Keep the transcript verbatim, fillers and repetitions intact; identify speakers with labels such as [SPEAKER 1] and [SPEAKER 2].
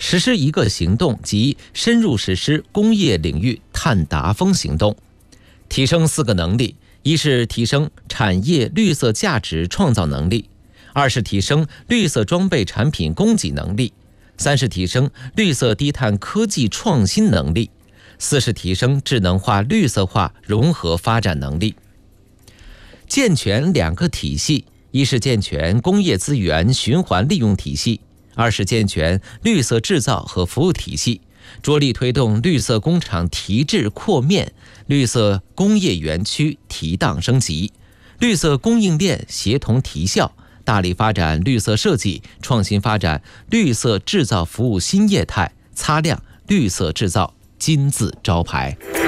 [SPEAKER 1] 实施一个行动即深入实施工业领域碳达峰行动。提升四个能力：一是提升产业绿色价值创造能力；二是提升绿色装备产品供给能力；三是提升绿色低碳科技创新能力；四是提升智能化绿色化融合发展能力。健全两个体系：一是健全工业资源循环利用体系，二是健全绿色制造和服务体系，着力推动绿色工厂提质扩面、绿色工业园区提档升级、绿色供应链协同提效，大力发展绿色设计，创新发展绿色制造服务新业态，擦亮绿色制造金字招牌。